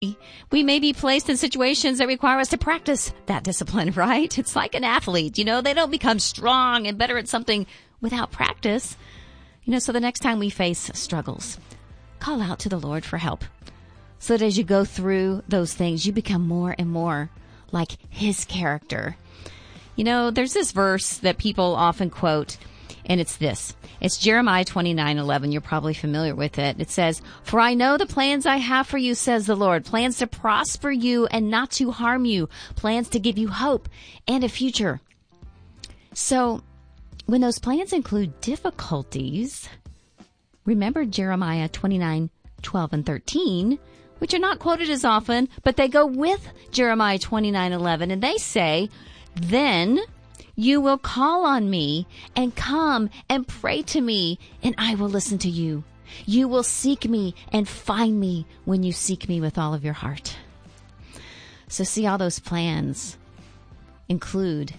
We may be placed in situations that require us to practice that discipline, right? It's like an athlete. They don't become strong and better at something without practice. So the next time we face struggles, call out to the Lord for help, so that as you go through those things, you become more and more like His character. There's this verse that people often quote, and it's this. It's Jeremiah 29:11. You're probably familiar with it. It says, "For I know the plans I have for you, says the Lord, plans to prosper you and not to harm you, plans to give you hope and a future." So when those plans include difficulties, remember Jeremiah 29:12 and 13, which are not quoted as often, but they go with Jeremiah 29:11, and they say, "Then you will call on me and come and pray to me, and I will listen to you. You will seek me and find me when you seek me with all of your heart." So see, all those plans include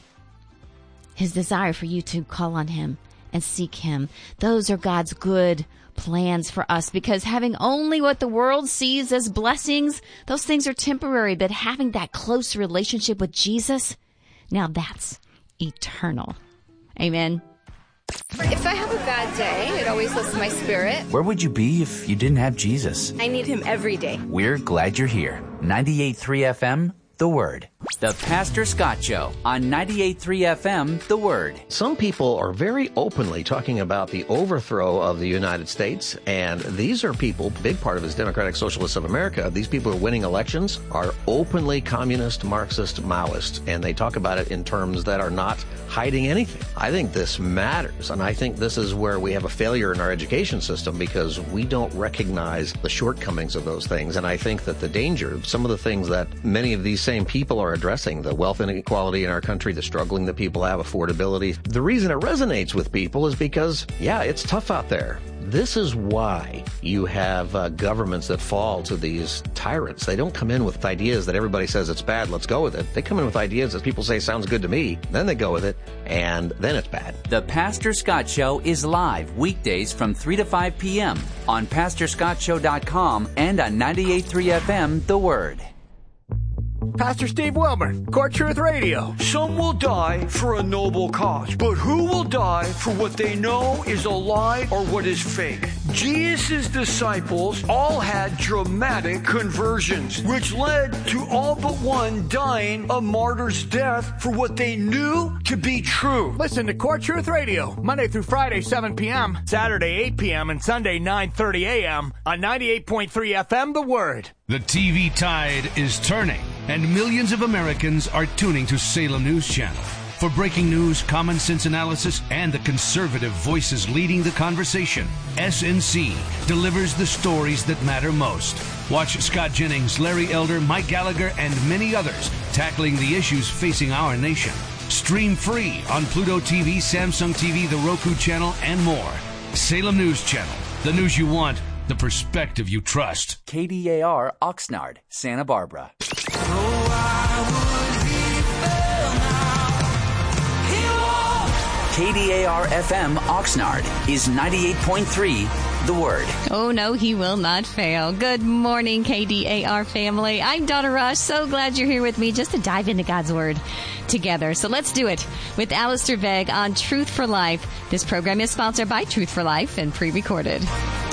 His desire for you to call on Him and seek Him. Those are God's good plans for us, because having only what the world sees as blessings, those things are temporary, but having that close relationship with Jesus, now that's eternal. Amen. If I have a bad day, it always lifts my spirit. Where would you be if you didn't have Jesus? I need Him every day. We're glad you're here. 98.3 FM, The Word. The Pastor Scott Show on 98.3 FM, The Word. Some people are very openly talking about the overthrow of the United States, and these are people, big part of his Democratic Socialists of America, these people who are winning elections are openly communist, Marxist, Maoist, and they talk about it in terms that are not hiding anything. I think this matters, and I think this is where we have a failure in our education system, because we don't recognize the shortcomings of those things, and I think that the danger, some of the things that many of these same people are addressing, the wealth inequality in our country, the struggling that people have, affordability. The reason it resonates with people is because, it's tough out there. This is why you have governments that fall to these tyrants. They don't come in with ideas that everybody says it's bad, let's go with it. They come in with ideas that people say sounds good to me, then they go with it, and then it's bad. The Pastor Scott Show is live weekdays from 3 to 5 p.m. on PastorScottShow.com and on 98.3 FM, The Word. Pastor Steve Wilmer, Core Truth Radio. Some will die for a noble cause, but who will die for what they know is a lie or what is fake? Jesus' disciples all had dramatic conversions, which led to all but one dying a martyr's death for what they knew to be true. Listen to Core Truth Radio, Monday through Friday, 7 p.m., Saturday, 8 p.m., and Sunday, 9:30 a.m. on 98.3 FM, The Word. The TV tide is turning, and millions of Americans are tuning to Salem News Channel. For breaking news, common sense analysis, and the conservative voices leading the conversation, SNC delivers the stories that matter most. Watch Scott Jennings, Larry Elder, Mike Gallagher, and many others tackling the issues facing our nation. Stream free on Pluto TV, Samsung TV, the Roku channel, and more. Salem News Channel, the news you want, the perspective you trust. KDAR Oxnard, Santa Barbara. KDAR FM Oxnard is 98.3 The Word. Oh, no, he will not fail. Good morning, KDAR family. I'm Donna Rush. So glad you're here with me just to dive into God's Word together. So let's do it with Alistair Begg on Truth for Life. This program is sponsored by Truth for Life and pre-recorded.